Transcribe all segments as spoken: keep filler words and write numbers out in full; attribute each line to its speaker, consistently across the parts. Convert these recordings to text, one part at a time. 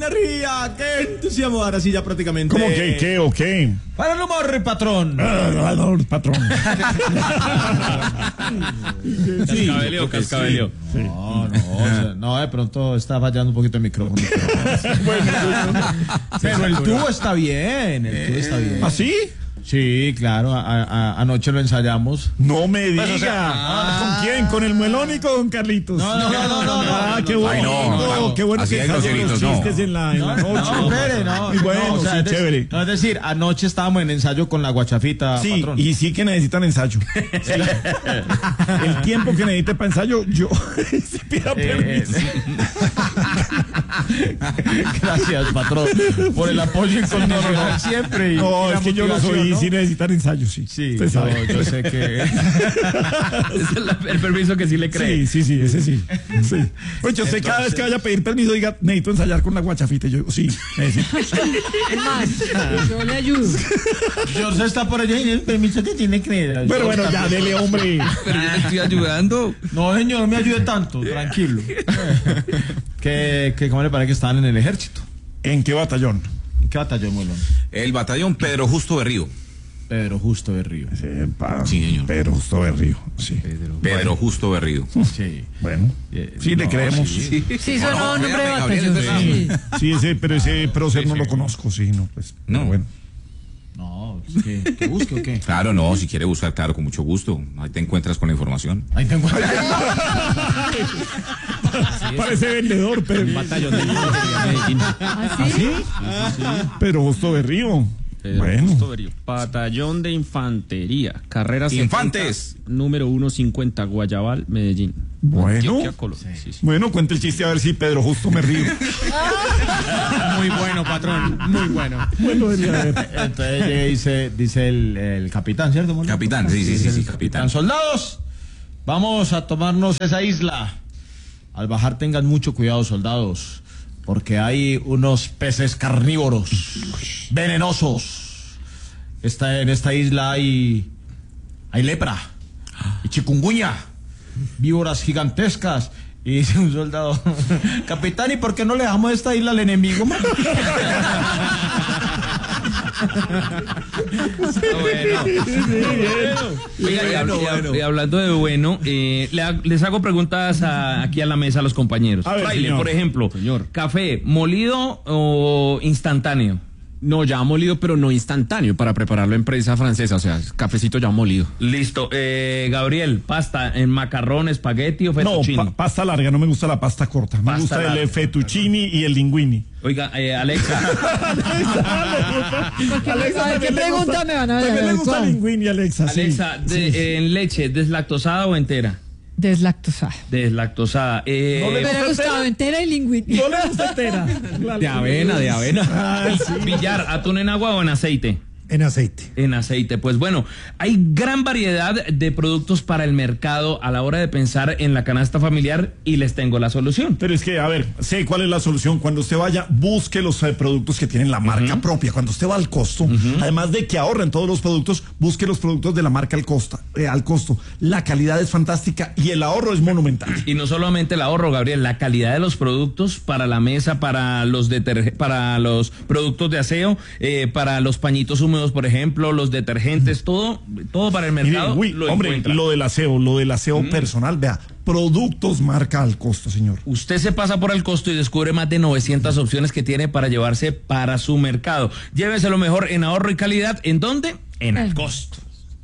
Speaker 1: energía, qué entusiasmo. Ahora sí, ya prácticamente.
Speaker 2: ¿Cómo que qué o qué?
Speaker 1: Para el humor, patrón.
Speaker 2: Ah, patrón.
Speaker 1: Sí,
Speaker 3: Cascabeleo, cascabeleo.
Speaker 1: Sí. No, no, o sea, no, de pronto está fallando un poquito el micrófono. Bueno, pero el tubo está bien, el tubo está bien.
Speaker 2: ¿Ah, sí?
Speaker 1: Sí, claro, a, a, anoche lo ensayamos.
Speaker 2: No me diga.
Speaker 1: Pues, o sea,
Speaker 2: ah, ¿con quién? ¿Con el Muelónico o con Carlitos?
Speaker 1: No, no, no, no, no, no.
Speaker 2: Ah, qué bueno.
Speaker 4: Ay, no, no, no.
Speaker 2: Qué bueno
Speaker 4: Así
Speaker 2: que
Speaker 4: hay
Speaker 2: salgan los
Speaker 4: groseritos,
Speaker 2: chistes
Speaker 4: no.
Speaker 2: en la, en la noche.
Speaker 1: No, espere, no.
Speaker 2: Muy bueno,
Speaker 1: no, o sea,
Speaker 2: sí,
Speaker 1: es decir,
Speaker 2: chévere.
Speaker 1: no, es decir, anoche estábamos en ensayo con la guachafita,
Speaker 2: Sí,
Speaker 1: patrón.
Speaker 2: y sí que necesitan ensayo. Sí. El tiempo que necesite para ensayo, yo sí pida
Speaker 1: Eh,
Speaker 2: permiso.
Speaker 1: Gracias, patrón, por el apoyo incondicional siempre. Y,
Speaker 2: No,
Speaker 1: y la
Speaker 2: es que yo los
Speaker 1: motivación,
Speaker 2: oí,
Speaker 1: ¿no?
Speaker 2: sí necesitan ensayo, sí.
Speaker 1: Sí,
Speaker 2: Usted
Speaker 1: yo,
Speaker 2: sabe.
Speaker 1: yo sé que...
Speaker 3: Ese es la- el permiso que sí le cree.
Speaker 2: Sí, sí, sí, ese sí. sí. Pues yo sé, cada vez que vaya a pedir permiso, diga, necesito ensayar con la guachafita. Y yo digo, sí, necesito.
Speaker 5: Es más, yo le ayudo.
Speaker 1: George está por allá y el permiso que tiene que...
Speaker 2: Pero bueno, ya, dele, hombre.
Speaker 3: Pero yo le estoy ayudando.
Speaker 1: No, señor, no me ayude tanto, tranquilo. que, que, ¿cómo le parece que estaban en el ejército?
Speaker 2: ¿En qué batallón?
Speaker 1: ¿En qué batallón, Muelón?
Speaker 4: El batallón Pedro Justo Berrío.
Speaker 1: Pedro Justo de Río.
Speaker 2: Sí, pa,
Speaker 4: Sí, señor.
Speaker 2: Pedro Justo Berrío, sí.
Speaker 4: Pedro Justo Berrío.
Speaker 1: Sí.
Speaker 2: Bueno,
Speaker 1: Eh,
Speaker 2: sí, le
Speaker 1: no,
Speaker 2: creemos.
Speaker 1: sí.
Speaker 2: Sí,
Speaker 5: Sí, sonó
Speaker 4: No, no,
Speaker 5: nombre de
Speaker 4: véame, Gabriel,
Speaker 5: batallón.
Speaker 4: es verdad.
Speaker 5: Sí.
Speaker 2: ese, pero ese prócer no lo conozco, sí, no, pues.
Speaker 4: No.
Speaker 2: pero bueno.
Speaker 1: No, ¿qué, qué busque o qué?
Speaker 4: Claro, no, si quiere buscar, claro, con mucho gusto. Ahí te encuentras con la información.
Speaker 1: Ahí tengo.
Speaker 2: Parece vendedor, pero.
Speaker 3: Batallón de Medellín.
Speaker 5: ¿Ah, sí?
Speaker 2: Pero Justo Berrío. Bueno.
Speaker 3: Batallón de Infantería. Carrera
Speaker 4: Infantes.
Speaker 3: setenta, número ciento cincuenta, Guayabal, Medellín.
Speaker 2: Bueno.
Speaker 3: Antioquia, Colombia. Sí, sí.
Speaker 2: Bueno, cuenta el chiste a ver si Pedro Justo me río.
Speaker 1: Muy bueno, patrón. Muy bueno.
Speaker 2: Bueno, debería haber.
Speaker 1: Entonces llega y dice, dice el, el capitán, ¿cierto, Molino?
Speaker 4: Capitán, sí, sí,
Speaker 1: Dice
Speaker 4: sí,
Speaker 1: el
Speaker 4: sí, capitán.
Speaker 1: Soldados, vamos a tomarnos esa isla. Al bajar tengan mucho cuidado, soldados, porque hay unos peces carnívoros, venenosos. Esta, en esta isla hay, hay lepra y chikungunya, víboras gigantescas. Y dice un soldado, capitán, ¿y por qué no le dejamos esta isla al enemigo, man?
Speaker 3: Bueno. Oiga, y, hab- y hab- y hablando de bueno, eh, le ha- les hago preguntas a- aquí a la mesa a los compañeros.
Speaker 2: A ver,
Speaker 3: Fraile,
Speaker 2: señor.
Speaker 3: por ejemplo,
Speaker 6: Señor.
Speaker 3: ¿café molido o instantáneo?
Speaker 6: No, ya molido, pero no instantáneo para prepararlo en prensa francesa, o sea, cafecito ya molido.
Speaker 3: Listo. Eh, Gabriel, pasta en macarrón, espagueti o
Speaker 2: No,
Speaker 3: fettuccine.
Speaker 2: pa- pasta larga, no me gusta la pasta corta. Me
Speaker 3: Pasta
Speaker 2: gusta
Speaker 3: larga.
Speaker 2: el fettuccini y el linguini.
Speaker 3: Oiga, eh, Alexa.
Speaker 2: Alexa,
Speaker 5: ¿Sabe qué
Speaker 2: también le
Speaker 5: pregunta
Speaker 2: gusta-
Speaker 5: me van a
Speaker 2: También le
Speaker 5: ver?
Speaker 2: gusta
Speaker 5: ¿Cuál?
Speaker 2: el linguini, Alexa. sí.
Speaker 3: Alexa, de-
Speaker 2: Sí.
Speaker 3: eh, en leche, ¿deslactosada o entera?
Speaker 5: Deslactosada.
Speaker 3: Deslactosada. Eh,
Speaker 2: No le
Speaker 5: Me hubiera gustado entera y lingüín.
Speaker 2: No le gusta entera.
Speaker 6: De avena, de avena.
Speaker 2: Ah, sí.
Speaker 3: Billar, ¿atún en agua o en aceite?
Speaker 7: En aceite.
Speaker 3: En aceite. Pues bueno, hay gran variedad de productos para el mercado a la hora de pensar en la canasta familiar y les tengo la solución.
Speaker 2: Pero es que, a ver, sé cuál es la solución. Cuando usted vaya, busque los eh, productos que tienen la marca propia. Cuando usted va al costo, además de que ahorren todos los productos, busque los productos de la marca al, costa, eh, al costo. La calidad es fantástica y el ahorro es monumental.
Speaker 3: Y no solamente el ahorro, Gabriel, la calidad de los productos para la mesa, para los deterg- para los productos de aseo, eh, para los pañitos húmedos, por ejemplo, los detergentes, todo, todo para el
Speaker 2: Mire,
Speaker 3: mercado.
Speaker 2: uy,
Speaker 3: lo
Speaker 2: hombre,
Speaker 3: encuentra.
Speaker 2: lo del aseo, lo del aseo personal, vea, productos marca al costo, señor.
Speaker 3: Usted se pasa por el costo y descubre más de novecientas opciones que tiene para llevarse para su mercado. Llévese lo mejor en ahorro y calidad. ¿En dónde? En el costo.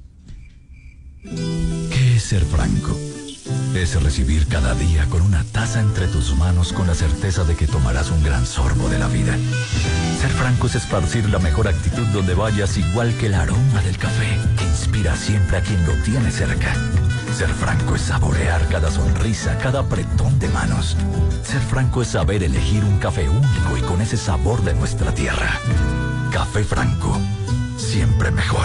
Speaker 8: ¿Qué es ser franco? Es recibir cada día con una taza entre tus manos con la certeza de que tomarás un gran sorbo de la vida. Ser franco es esparcir la mejor actitud donde vayas, igual que el aroma del café que inspira siempre a quien lo tiene cerca. Ser franco es saborear cada sonrisa, cada apretón de manos. Ser franco es saber elegir un café único y con ese sabor de nuestra tierra. Café Franco, siempre mejor.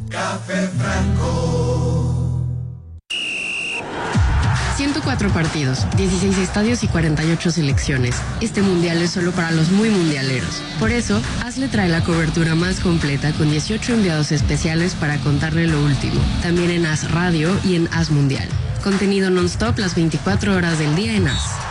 Speaker 9: ciento cuatro partidos, dieciséis estadios y cuarenta y ocho selecciones. Este mundial es solo para los muy mundialeros. Por eso, Hazle trae la cobertura más completa con dieciocho enviados especiales para contarle lo último. También en Haz Radio y en Haz Mundial. Contenido non-stop las veinticuatro horas del día en Haz.